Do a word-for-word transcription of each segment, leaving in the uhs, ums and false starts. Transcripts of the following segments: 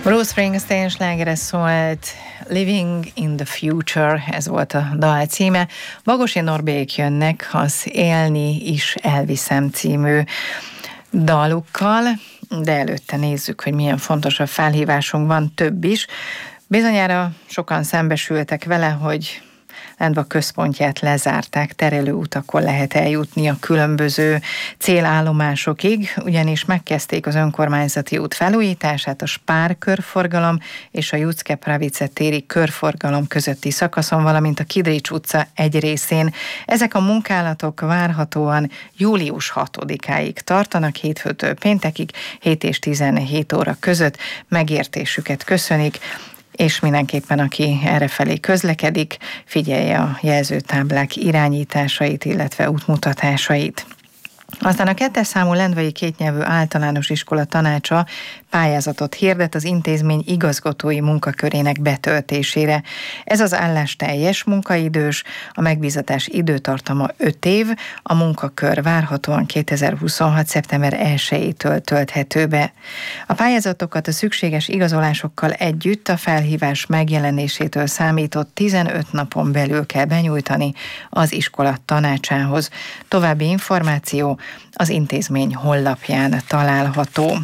Bruce Springsteen slágere szólt, Living in the Future, ez volt a dal címe. Bagosi Norbék jönnek az Élni is elviszem című dalukkal, de előtte nézzük, hogy milyen fontos a felhívásunk, van több is. Bizonyára sokan szembesültek vele, hogy Lendva központját lezárták, terelőutakon lehet eljutni a különböző célállomásokig, ugyanis megkezdték az önkormányzati út felújítását, a Spár körforgalom és a Jucke-Pravice téri körforgalom közötti szakaszon, valamint a Kidrics utca egy részén. Ezek a munkálatok várhatóan július hatodikáig tartanak, hétfőtől péntekig, hét és tizenhét óra között. Megértésüket köszönik, és mindenképpen, aki errefelé közlekedik, figyelje a jelzőtáblák irányításait, illetve útmutatásait. Aztán a kettes számú lendvai kétnyelvű általános iskola tanácsa pályázatot hirdet az intézmény igazgatói munkakörének betöltésére. Ez az állás teljes munkaidős, a megbízatás időtartama öt év, a munkakör várhatóan kétezer-huszonhat. szeptember elsejétől tölthető be. A pályázatokat a szükséges igazolásokkal együtt a felhívás megjelenésétől számított tizenöt napon belül kell benyújtani az iskola tanácsához. További információ az intézmény honlapján található.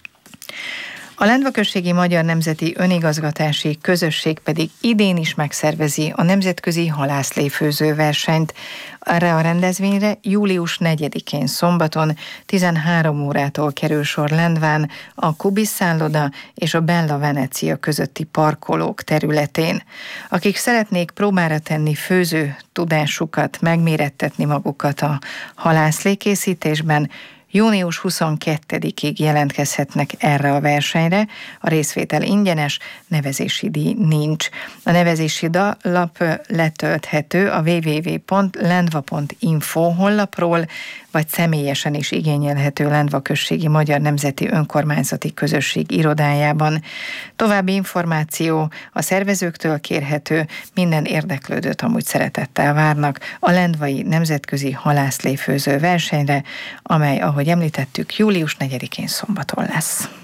A Lendva-községi Magyar Nemzeti Önigazgatási Közösség pedig idén is megszervezi a nemzetközi halászléfőző versenyt. Erre a rendezvényre július negyedikén szombaton tizenhárom órától kerül sor Lendván a Kubis szálloda és a Bella Venezia közötti parkolók területén. Akik szeretnék próbára tenni főző tudásukat, megmérettetni magukat a halászlékészítésben, június huszonkettedikéig jelentkezhetnek erre a versenyre, a részvétel ingyenes, nevezési díj nincs. A nevezési lap letölthető a double-u double-u double-u pont lendva pont info honlapról, vagy személyesen is igényelhető Lendva-községi Magyar Nemzeti Önkormányzati Közösség irodájában. További információ a szervezőktől kérhető, minden érdeklődőt amúgy szeretettel várnak a Lendvai Nemzetközi Halászléfőző versenyre, amely, ahogy említettük, július negyedikén szombaton lesz.